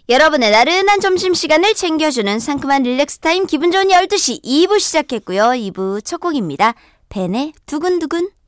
여러분의 나른한 점심시간을 챙겨주는 상큼한 릴렉스 타임 기분 좋은 12시 2부 시작했고요. 2부 첫 곡입니다. 벤의 두근두근.